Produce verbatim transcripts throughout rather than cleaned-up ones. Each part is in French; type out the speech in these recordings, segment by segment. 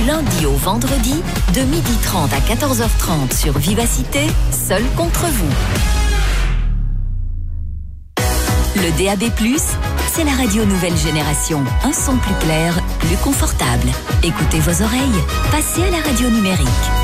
lundi au vendredi, de midi trente à quatorze heures trente sur Vivacité, seul contre vous. Le D A B plus, c'est la radio nouvelle génération. Un son plus clair, plus confortable. Écoutez vos oreilles, passez à la radio numérique.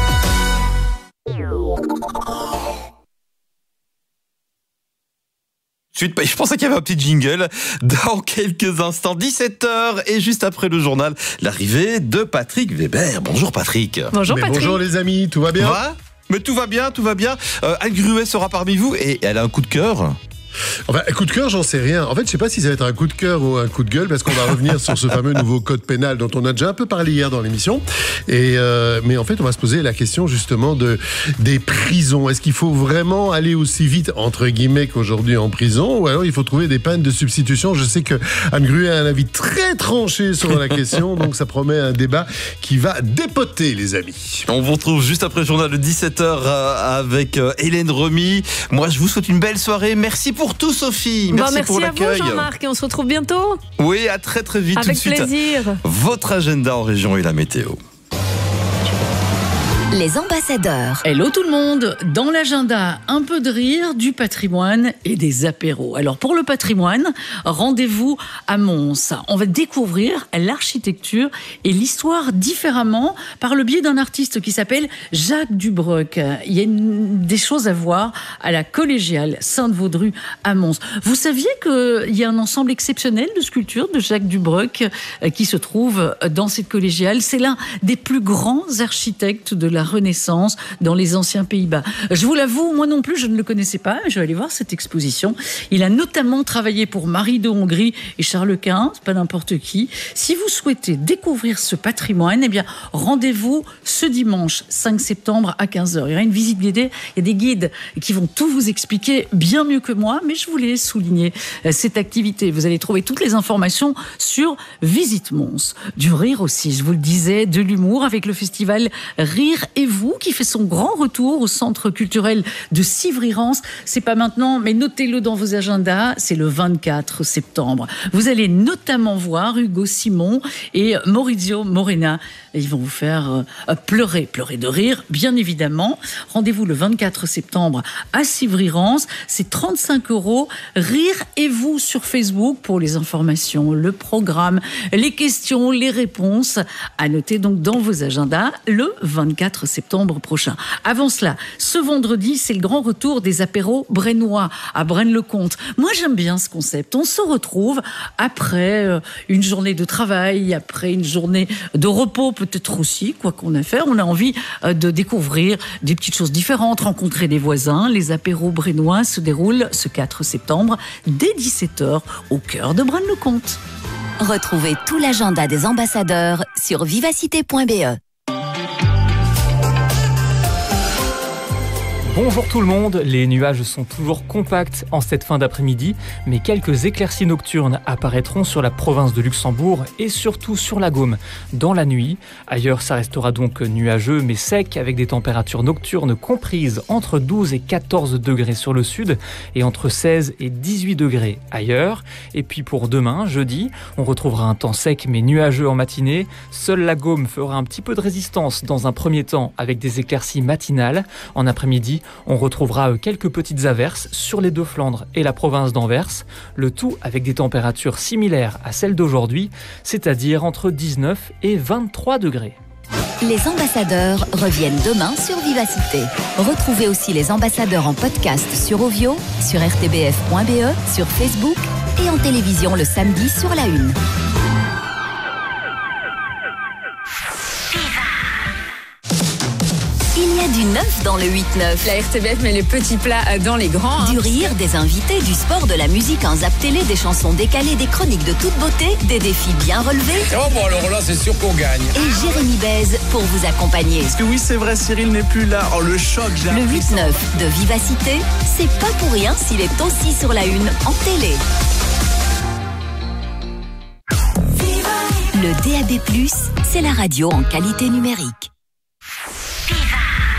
Suite, je pensais qu'il y avait un petit jingle dans quelques instants, dix-sept heures et juste après le journal, l'arrivée de Patrick Weber. Bonjour Patrick. Bonjour Patrick. Bonjour les amis, tout va bien? Va Mais tout va bien, tout va bien. Euh, Anne Gruet sera parmi vous et elle a un coup de cœur. Enfin, un coup de cœur, j'en sais rien. En fait, je sais pas si ça va être un coup de cœur ou un coup de gueule, parce qu'on va revenir sur ce fameux nouveau code pénal dont on a déjà un peu parlé hier dans l'émission. Et euh, mais en fait, on va se poser la question justement de des prisons. Est-ce qu'il faut vraiment aller aussi vite entre guillemets qu'aujourd'hui en prison, ou alors il faut trouver des peines de substitution? Je sais que Anne Gruet a un avis très tranché sur la question, donc ça promet un débat qui va dépoter, les amis. On vous retrouve juste après le journal de dix-sept heures avec Hélène Remy. Moi, je vous souhaite une belle soirée. Merci pour tout, Sophie. Merci, bon, merci pour à l'accueil. vous, Jean-Marc, et on se retrouve bientôt. Oui, à très très vite. Avec tout de suite, plaisir. Votre agenda en région et la météo. Les ambassadeurs. Hello tout le monde. Dans l'agenda, un peu de rire, du patrimoine et des apéros. Alors pour le patrimoine, rendez-vous à Mons. On va découvrir l'architecture et l'histoire différemment par le biais d'un artiste qui s'appelle Jacques Dubruck. Il y a une, des choses à voir à la collégiale Sainte-Vaudrue à Mons. Vous saviez qu'il y a un ensemble exceptionnel de sculptures de Jacques Dubruck qui se trouve dans cette collégiale. C'est l'un des plus grands architectes de la Renaissance dans les anciens Pays-Bas. Je vous l'avoue, moi non plus, je ne le connaissais pas. Je vais aller voir cette exposition. Il a notamment travaillé pour Marie de Hongrie et Charles quinze, pas n'importe qui. Si vous souhaitez découvrir ce patrimoine, eh bien, rendez-vous ce dimanche cinq septembre à quinze heures. Il y aura une visite guidée. Il y a des guides qui vont tout vous expliquer bien mieux que moi, mais je voulais souligner cette activité. Vous allez trouver toutes les informations sur Visite Mons. Du rire aussi, je vous le disais, de l'humour avec le festival Rire et vous, qui fait son grand retour au centre culturel de Civry-Rance. C'est pas maintenant, mais notez-le dans vos agendas, c'est le vingt-quatre septembre. Vous allez notamment voir Hugo Simon et Maurizio Morena. Ils vont vous faire euh, pleurer, pleurer de rire, bien évidemment. Rendez-vous le vingt-quatre septembre à Civry-Rance. C'est trente-cinq euros. Rire et vous sur Facebook pour les informations, le programme, les questions, les réponses. À noter donc dans vos agendas le vingt-quatre septembre prochain. Avant cela, ce vendredi, c'est le grand retour des apéros brennois à Braine-le-Comte. Moi, j'aime bien ce concept. On se retrouve après euh, une journée de travail, après une journée de repos, peut-être aussi, quoi qu'on a fait. On a envie euh, de découvrir des petites choses différentes, rencontrer des voisins. Les apéros brennois se déroulent ce quatre septembre dès dix-sept heures au cœur de Braine-le-Comte. Retrouvez tout l'agenda des ambassadeurs sur vivacité point b e. Bonjour tout le monde, les nuages sont toujours compacts en cette fin d'après-midi, mais quelques éclaircies nocturnes apparaîtront sur la province de Luxembourg et surtout sur la Gaume dans la nuit. Ailleurs, ça restera donc nuageux mais sec avec des températures nocturnes comprises entre douze et quatorze degrés sur le sud et entre seize et dix-huit degrés ailleurs. Et puis pour demain, jeudi, on retrouvera un temps sec mais nuageux en matinée. Seule la Gaume fera un petit peu de résistance dans un premier temps avec des éclaircies matinales. En après-midi, on retrouvera quelques petites averses sur les Deux-Flandres et la province d'Anvers, le tout avec des températures similaires à celles d'aujourd'hui, c'est-à-dire entre dix-neuf et vingt-trois degrés. Les ambassadeurs reviennent demain sur Vivacité. Retrouvez aussi les ambassadeurs en podcast sur Ovio, sur r t b f point b e, sur Facebook et en télévision le samedi sur la Une. Il y a du neuf dans le huit neuf. La R T B F met les petits plats dans les grands. Hein. Du rire, des invités, du sport, de la musique, un zap télé, des chansons décalées, des chroniques de toute beauté, des défis bien relevés. Oh bon alors là c'est sûr qu'on gagne. Et Jérémy Bèze pour vous accompagner. Parce que oui c'est vrai, Cyril n'est plus là. Oh le choc, j'ai Le huit neuf de Vivacité, c'est pas pour rien s'il est aussi sur la Une en télé. Le D A B plus, c'est la radio en qualité numérique.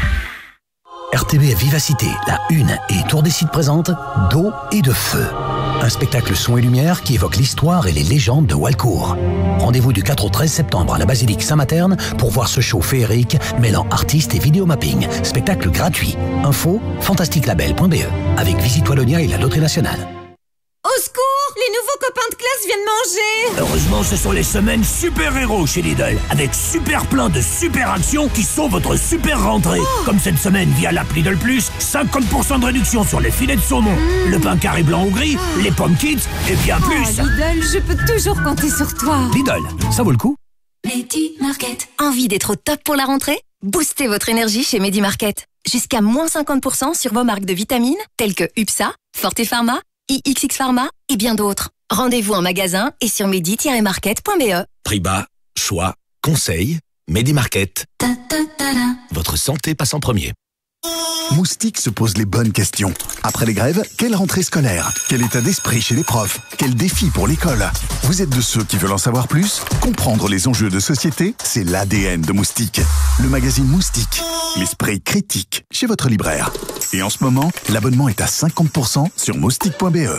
R T B F Vivacité, la Une et Tour des Sites présentent d'eau et de feu. Un spectacle son et lumière qui évoque l'histoire et les légendes de Walcourt. Rendez-vous du quatre au treize septembre à la basilique Saint-Materne pour voir ce show féerique mêlant artistes et vidéomapping. Spectacle gratuit. Info fantastique label point b e avec Visite Wallonia et la Loterie Nationale. Au secours! Les nouveaux copains de classe viennent manger! Heureusement, ce sont les semaines super-héros chez Lidl, avec super plein de super actions qui sont votre super rentrée. Oh. Comme cette semaine via l'app Lidl Plus, cinquante pour cent de réduction sur les filets de saumon, mmh. le pain carré blanc ou gris, oh. les pommes kids et bien oh, plus. Lidl, je peux toujours compter sur toi. Lidl, ça vaut le coup. Medi Market. Envie d'être au top pour la rentrée? Boostez votre énergie chez Medi Market. Jusqu'à moins cinquante pour cent sur vos marques de vitamines telles que U P S A, Forte Pharma, I X X Pharma et bien d'autres. Rendez-vous en magasin et sur medi tiret market point b e. Prix bas, choix, conseil, Medi Market. Votre santé passe en premier. Moustique se pose les bonnes questions. Après les grèves, quelle rentrée scolaire? Quel état d'esprit chez les profs? Quel défi pour l'école? Vous êtes de ceux qui veulent en savoir plus? Comprendre les enjeux de société, c'est l'A D N de Moustique. Le magazine Moustique, l'esprit critique chez votre libraire. Et en ce moment, l'abonnement est à cinquante pour cent sur moustique point b e.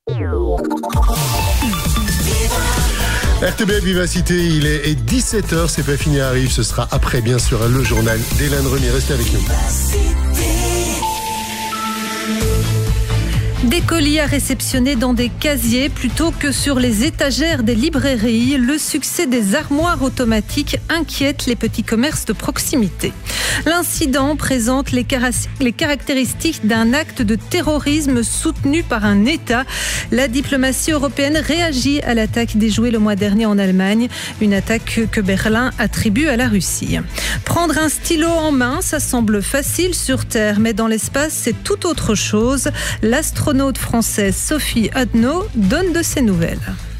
R T B F Vivacité, il est dix-sept heures, c'est pas fini, arrive, ce sera après bien sûr le journal d'Hélène Remy, restez avec nous. Des colis à réceptionner dans des casiers plutôt que sur les étagères des librairies. Le succès des armoires automatiques inquiète les petits commerces de proximité. L'incident présente les, car- les caractéristiques d'un acte de terrorisme soutenu par un État. La diplomatie européenne réagit à l'attaque des jouets le mois dernier en Allemagne, une attaque que Berlin attribue à la Russie. Prendre un stylo en main, ça semble facile sur Terre, mais dans l'espace, c'est tout autre chose. L'astronaute française Sophie Adno donne de ses nouvelles.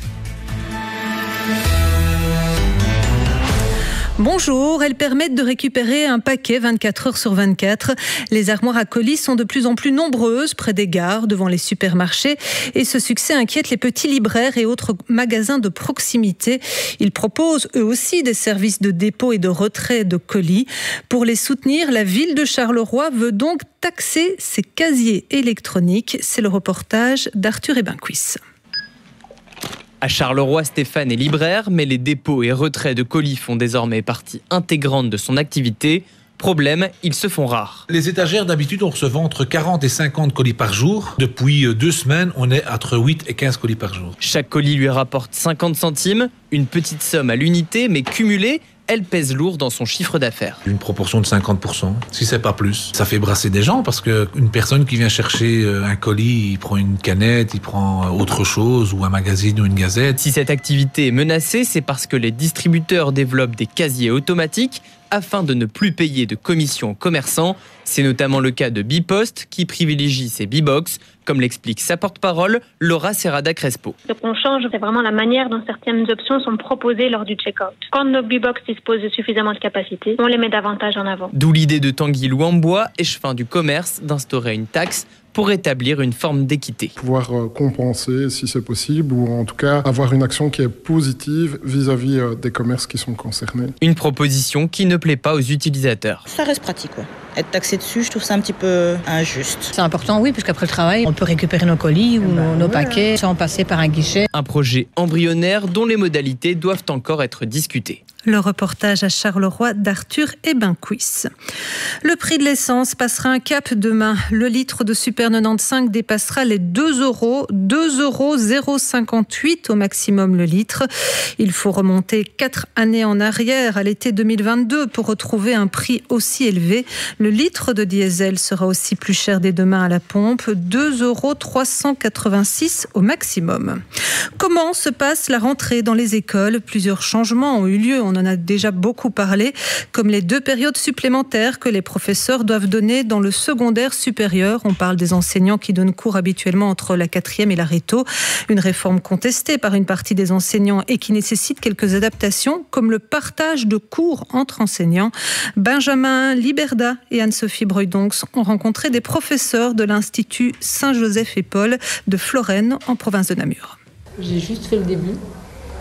Bonjour, elles permettent de récupérer un paquet vingt-quatre heures sur vingt-quatre. Les armoires à colis sont de plus en plus nombreuses près des gares, devant les supermarchés. Et ce succès inquiète les petits libraires et autres magasins de proximité. Ils proposent eux aussi des services de dépôt et de retrait de colis. Pour les soutenir, la ville de Charleroi veut donc taxer ces casiers électroniques. C'est le reportage d'Arthur Ebencuis. À Charleroi, Stéphane est libraire, mais les dépôts et retraits de colis font désormais partie intégrante de son activité. Problème, ils se font rares. Les étagères, d'habitude, on recevait entre quarante et cinquante colis par jour. Depuis deux semaines, on est entre huit et quinze colis par jour. Chaque colis lui rapporte cinquante centimes, une petite somme à l'unité, mais cumulée, elle pèse lourd dans son chiffre d'affaires. Une proportion de cinquante pour cent, si c'est pas plus. Ça fait brasser des gens parce qu'une personne qui vient chercher un colis, il prend une canette, il prend autre chose ou un magazine ou une gazette. Si cette activité est menacée, c'est parce que les distributeurs développent des casiers automatiques afin de ne plus payer de commissions aux commerçants. C'est notamment le cas de Bipost qui privilégie ses B-Box, comme l'explique sa porte-parole, Laura Serrada Crespo. Ce qu'on change, c'est vraiment la manière dont certaines options sont proposées lors du check-out. Quand nos B-Box disposent de suffisamment de capacité, on les met davantage en avant. D'où l'idée de Tanguy Louambois, échevin du commerce, d'instaurer une taxe pour établir une forme d'équité. Pouvoir compenser si c'est possible, ou en tout cas avoir une action qui est positive vis-à-vis des commerces qui sont concernés. Une proposition qui ne plaît pas aux utilisateurs. Ça reste pratique, ouais. Être taxé dessus, je trouve ça un petit peu injuste. C'est important, oui, parce qu'après le travail, on peut récupérer nos colis ou ben, nos ouais. paquets sans passer par un guichet. Un projet embryonnaire dont les modalités doivent encore être discutées. Le reportage à Charleroi d'Arthur Ebencuis. Le prix de l'essence passera un cap demain. Le litre de Super quatre-vingt-quinze dépassera les deux euros. deux euros zéro cinquante-huit au maximum le litre. Il faut remonter quatre années en arrière, à l'été deux mille vingt-deux, pour retrouver un prix aussi élevé. Le litre de diesel sera aussi plus cher dès demain à la pompe. deux euros trois cent quatre-vingt-six au maximum. Comment se passe la rentrée dans les écoles? Plusieurs changements ont eu lieu. On en a déjà beaucoup parlé, comme les deux périodes supplémentaires que les professeurs doivent donner dans le secondaire supérieur. On parle des enseignants qui donnent cours habituellement entre la quatrième et la réto. Une réforme contestée par une partie des enseignants et qui nécessite quelques adaptations, comme le partage de cours entre enseignants. Benjamin Liberda et Anne-Sophie Breudonx ont rencontré des professeurs de l'Institut Saint-Joseph et Paul de Florène, en province de Namur. J'ai juste fait le début.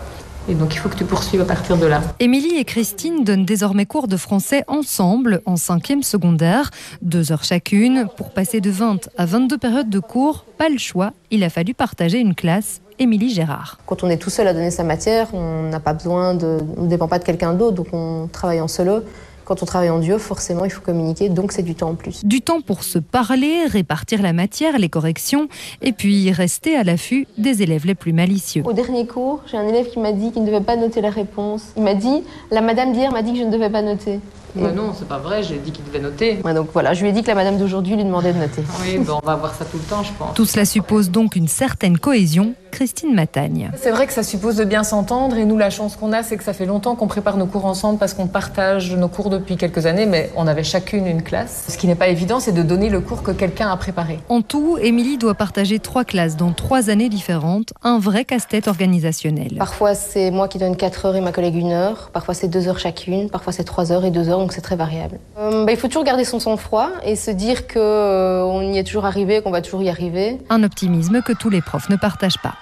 Et donc il faut que tu poursuives à partir de là. Émilie et Christine donnent désormais cours de français ensemble en cinquième secondaire. Deux heures chacune. Pour passer de vingt à vingt-deux périodes de cours, pas le choix, il a fallu partager une classe. Émilie Gérard. Quand on est tout seul à donner sa matière, on n'a pas besoin de, on ne dépend pas de quelqu'un d'autre, donc on travaille en solo. Quand on travaille en duo, forcément, il faut communiquer, donc c'est du temps en plus. Du temps pour se parler, répartir la matière, les corrections, et puis rester à l'affût des élèves les plus malicieux. Au dernier cours, j'ai un élève qui m'a dit qu'il ne devait pas noter la réponse. Il m'a dit, la madame d'hier m'a dit que je ne devais pas noter. Bah non, c'est pas vrai, j'ai dit qu'il devait noter. Ouais, donc voilà, je lui ai dit que la madame d'aujourd'hui lui demandait de noter. Oui, bah on va voir ça tout le temps, je pense. Tout cela suppose donc une certaine cohésion. Christine Matagne. C'est vrai que ça suppose de bien s'entendre et nous, la chance qu'on a, c'est que ça fait longtemps qu'on prépare nos cours ensemble parce qu'on partage nos cours depuis quelques années, mais on avait chacune une classe. Ce qui n'est pas évident, c'est de donner le cours que quelqu'un a préparé. En tout, Émilie doit partager trois classes dans trois années différentes, un vrai casse-tête organisationnel. Parfois, c'est moi qui donne quatre heures et ma collègue une heure. Parfois, c'est deux heures chacune. Parfois, c'est trois heures et deux heures, donc c'est très variable. Euh, bah, il faut toujours garder son sang-froid et se dire qu'on euh, y est toujours arrivé, qu'on va toujours y arriver. Un optimisme que tous les profs ne partagent pas.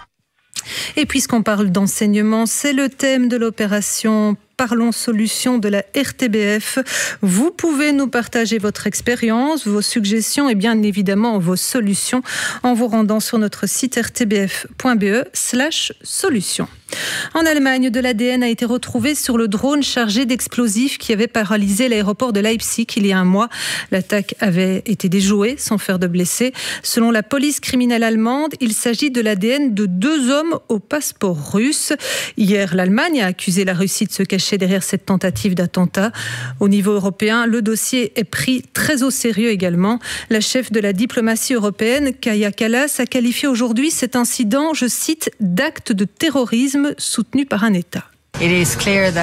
Et puisqu'on parle d'enseignement, c'est le thème de l'opération Parlons Solutions de la R T B F. Vous pouvez nous partager votre expérience, vos suggestions et bien évidemment vos solutions en vous rendant sur notre site r t b f point b e slash solutions. En Allemagne, de l'A D N a été retrouvé sur le drone chargé d'explosifs qui avait paralysé l'aéroport de Leipzig il y a un mois. L'attaque avait été déjouée sans faire de blessés. Selon la police criminelle allemande, il s'agit de l'A D N de deux hommes au passeport russe. Hier, l'Allemagne a accusé la Russie de se cacher derrière cette tentative d'attentat. Au niveau européen, le dossier est pris très au sérieux également. La chef de la diplomatie européenne, Kaja Kallas, a qualifié aujourd'hui cet incident, je cite, d'acte de terrorisme soutenu par un État. Il est clair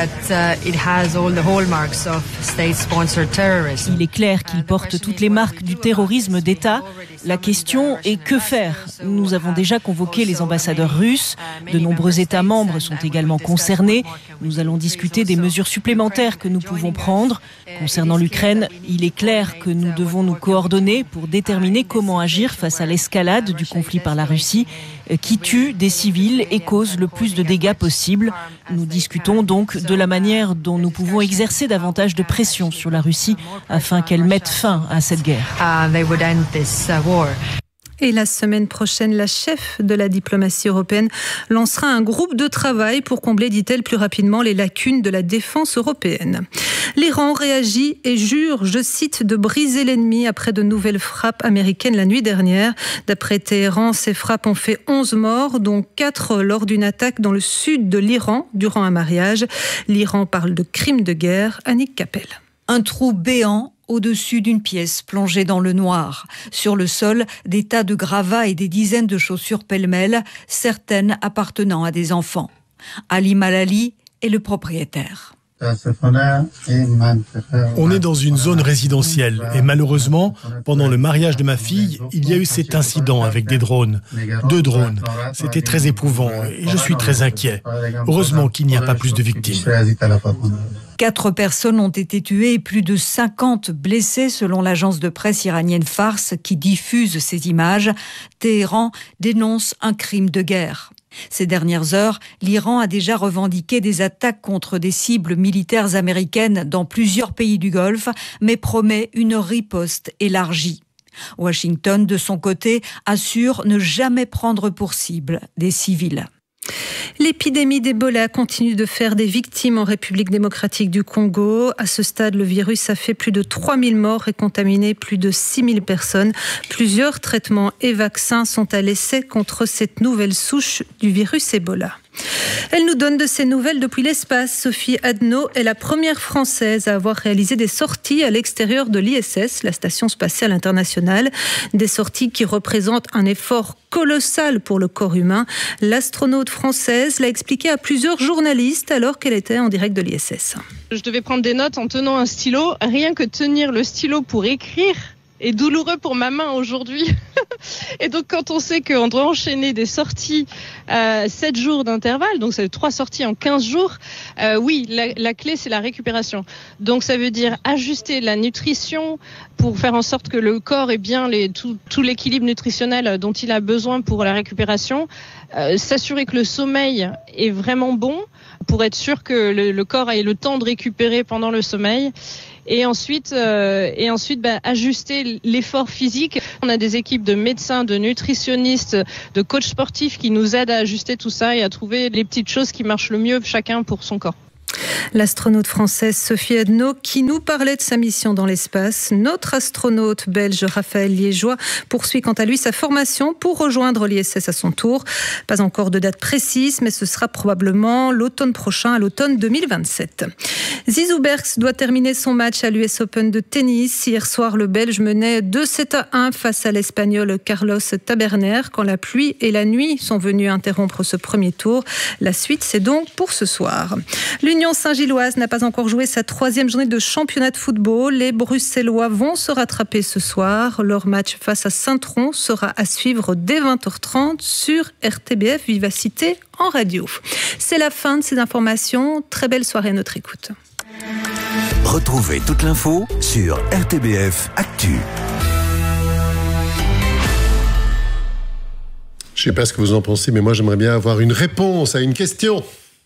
qu'il porte toutes les marques du terrorisme d'État. La question est que faire ? Nous avons déjà convoqué les ambassadeurs russes. De nombreux États membres sont également concernés. Nous allons discuter des mesures supplémentaires que nous pouvons prendre. Concernant l'Ukraine, il est clair que nous devons nous coordonner pour déterminer comment agir face à l'escalade du conflit par la Russie, qui tue des civils et cause le plus de dégâts possible. Nous discutons donc de la manière dont nous pouvons exercer davantage de pression sur la Russie afin qu'elle mette fin à cette guerre. Et la semaine prochaine, la chef de la diplomatie européenne lancera un groupe de travail pour combler, dit-elle, plus rapidement les lacunes de la défense européenne. L'Iran réagit et jure, je cite, de briser l'ennemi après de nouvelles frappes américaines la nuit dernière. D'après Téhéran, ces frappes ont fait onze morts, dont quatre lors d'une attaque dans le sud de l'Iran durant un mariage. L'Iran parle de crime de guerre. Annick Capel. Un trou béant au-dessus d'une pièce plongée dans le noir. Sur le sol, des tas de gravats et des dizaines de chaussures pêle-mêle, certaines appartenant à des enfants. Ali Malali est le propriétaire. On est dans une zone résidentielle et malheureusement, pendant le mariage de ma fille, il y a eu cet incident avec des drones. Deux drones. C'était très éprouvant et je suis très inquiet. Heureusement qu'il n'y a pas plus de victimes. Quatre personnes ont été tuées et plus de cinquante blessées selon l'agence de presse iranienne Fars qui diffuse ces images. Téhéran dénonce un crime de guerre. Ces dernières heures, l'Iran a déjà revendiqué des attaques contre des cibles militaires américaines dans plusieurs pays du Golfe, mais promet une riposte élargie. Washington, de son côté, assure ne jamais prendre pour cible des civils. L'épidémie d'Ebola continue de faire des victimes en République démocratique du Congo. À ce stade, le virus a fait plus de trois mille morts et contaminé plus de six mille personnes. Plusieurs traitements et vaccins sont à l'essai contre cette nouvelle souche du virus Ebola. Elle nous donne de ses nouvelles depuis l'espace. Sophie Adno est la première Française à avoir réalisé des sorties à l'extérieur de l'I S S, la Station spatiale internationale. Des sorties qui représentent un effort colossal pour le corps humain. L'astronaute française l'a expliqué à plusieurs journalistes alors qu'elle était en direct de l'I S S. Je devais prendre des notes en tenant un stylo. Rien que tenir le stylo pour écrire est douloureux pour ma main aujourd'hui. Et donc quand on sait qu'on doit enchaîner des sorties à euh, sept jours d'intervalle, donc c'est trois sorties en quinze jours, euh, oui, la, la clé c'est la récupération. Donc ça veut dire ajuster la nutrition pour faire en sorte que le corps ait bien les, tout, tout l'équilibre nutritionnel dont il a besoin pour la récupération, euh, s'assurer que le sommeil est vraiment bon, pour être sûr que le, le corps ait le temps de récupérer pendant le sommeil. Et ensuite, euh, et ensuite bah, ajuster l'effort physique. On a des équipes de médecins, de nutritionnistes, de coachs sportifs qui nous aident à ajuster tout ça et à trouver les petites choses qui marchent le mieux chacun pour son corps. L'astronaute française Sophie Edno qui nous parlait de sa mission dans l'espace. Notre astronaute belge Raphaël Liégeois poursuit quant à lui sa formation pour rejoindre l'I S S à son tour. Pas encore de date précise, mais ce sera probablement l'automne prochain, à l'automne deux mille vingt-sept. Zizou Bergs doit terminer son match à l'U S Open de tennis. Hier soir, le Belge menait deux sept à un face à l'Espagnol Carlos Taberner quand la pluie et la nuit sont venues interrompre ce premier tour. La suite, c'est donc pour ce soir. L'Union Saint-Gilloise n'a pas encore joué sa troisième journée de championnat de football. Les Bruxellois vont se rattraper ce soir. Leur match face à Saint-Tron sera à suivre dès vingt heures trente sur R T B F Vivacité en radio. C'est la fin de ces informations. Très belle soirée à notre écoute. Retrouvez toute l'info sur R T B F Actu. Je ne sais pas ce que vous en pensez, mais moi j'aimerais bien avoir une réponse à une question.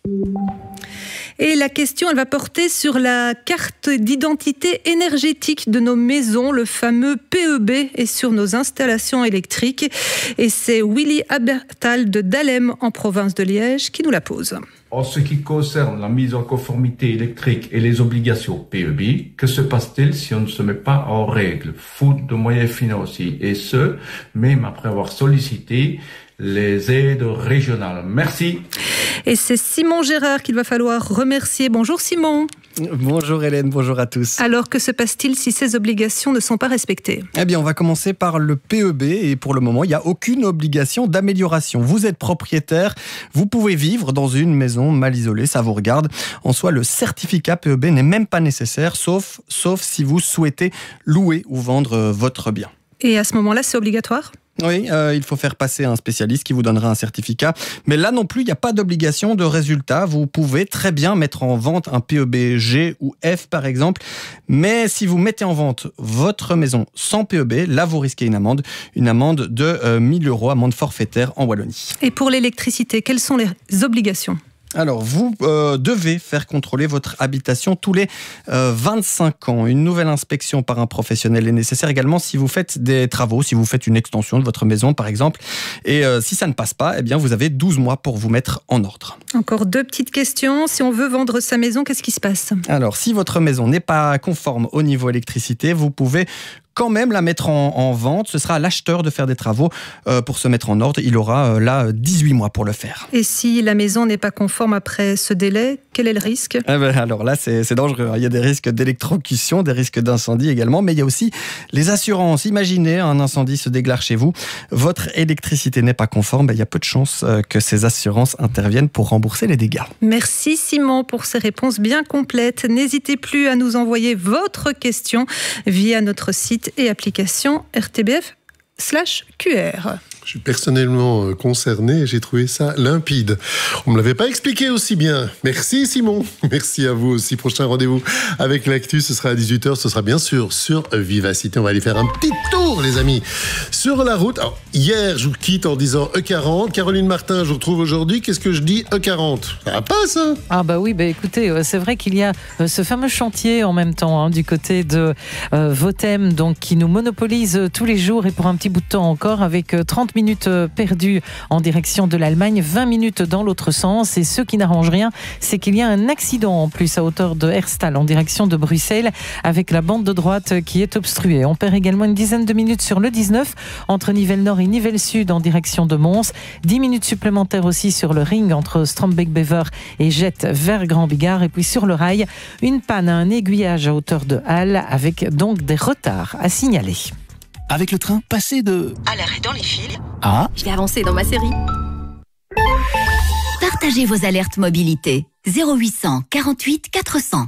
Et la question, elle va porter sur la carte d'identité énergétique de nos maisons, le fameux P E B, et sur nos installations électriques. Et c'est Willy Abertal de Dahlem, en province de Liège, qui nous la pose. En ce qui concerne la mise en conformité électrique et les obligations P E B, que se passe-t-il si on ne se met pas en règle, faute de moyens financiers, et ce, même après avoir sollicité les aides régionales? Merci. Et c'est Simon Gérard qu'il va falloir remercier. Bonjour Simon. Bonjour Hélène, bonjour à tous. Alors, que se passe-t-il si ces obligations ne sont pas respectées ? Eh bien, on va commencer par le P E B et pour le moment, il n'y a aucune obligation d'amélioration. Vous êtes propriétaire, vous pouvez vivre dans une maison mal isolée, ça vous regarde. En soi, le certificat P E B n'est même pas nécessaire, sauf, sauf si vous souhaitez louer ou vendre votre bien. Et à ce moment-là, c'est obligatoire ? Oui, euh, il faut faire passer un spécialiste qui vous donnera un certificat. Mais là non plus, il n'y a pas d'obligation de résultat. Vous pouvez très bien mettre en vente un P E B G ou F par exemple. Mais si vous mettez en vente votre maison sans P E B, là vous risquez une amende. Une amende de euh, mille euros, amende forfaitaire en Wallonie. Et pour l'électricité, quelles sont les obligations ? Alors, vous euh, devez faire contrôler votre habitation tous les euh, vingt-cinq ans. Une nouvelle inspection par un professionnel est nécessaire également si vous faites des travaux, si vous faites une extension de votre maison, par exemple. Et euh, si ça ne passe pas, eh bien, vous avez douze mois pour vous mettre en ordre. Encore deux petites questions. Si on veut vendre sa maison, qu'est-ce qui se passe ? Alors, si votre maison n'est pas conforme au niveau électricité, vous pouvez quand même la mettre en, en vente. Ce sera à l'acheteur de faire des travaux euh, pour se mettre en ordre. Il aura euh, là dix-huit mois pour le faire. Et si la maison n'est pas conforme après ce délai, quel est le risque ? eh ben, Alors là, c'est, c'est dangereux. Il y a des risques d'électrocution, des risques d'incendie également, mais il y a aussi les assurances. Imaginez, un incendie se déclare chez vous, votre électricité n'est pas conforme, ben, il y a peu de chances euh, que ces assurances interviennent pour rembourser les dégâts. Merci Simon pour ces réponses bien complètes. N'hésitez plus à nous envoyer votre question via notre site et application R T B F slash Q R. Je suis personnellement concerné et j'ai trouvé ça limpide. On ne me l'avait pas expliqué aussi bien. Merci Simon. Merci à vous aussi. Prochain rendez-vous avec l'actu, ce sera à dix-huit heures. Ce sera bien sûr sur Vivacité. On va aller faire un petit tour, les amis, sur la route. Alors, hier, je vous quitte en disant E quarante. Caroline Martin, je vous retrouve aujourd'hui. Qu'est-ce que je dis E quarante? Ça va pas, ça? Ah bah oui, bah écoutez, c'est vrai qu'il y a ce fameux chantier en même temps hein, du côté de euh, Votem, donc qui nous monopolise tous les jours et pour un petit bout de temps encore avec trente minutes perdues en direction de l'Allemagne, vingt minutes dans l'autre sens. Et ce qui n'arrange rien, c'est qu'il y a un accident en plus à hauteur de Herstal en direction de Bruxelles avec la bande de droite qui est obstruée. On perd également une dizaine de minutes sur le dix-neuf entre Nivelles Nord et Nivelles Sud en direction de Mons. dix minutes supplémentaires aussi sur le ring entre Strombeek-Bever et Jette vers Grand Bigard. Et puis sur le rail, une panne à un aiguillage à hauteur de Halle avec donc des retards à signaler. Avec le train, passez de... à l'arrêt dans les fils. Ah. Je vais avancer dans ma série. Partagez vos alertes mobilité. zéro huit cent quarante-huit quatre cents.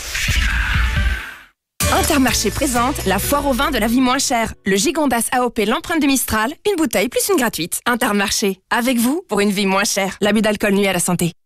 Intermarché présente la foire au vin de la vie moins chère. Le Gigondas A O P l'empreinte de Mistral, une bouteille plus une gratuite. Intermarché, avec vous pour une vie moins chère. L'abus d'alcool nuit à la santé.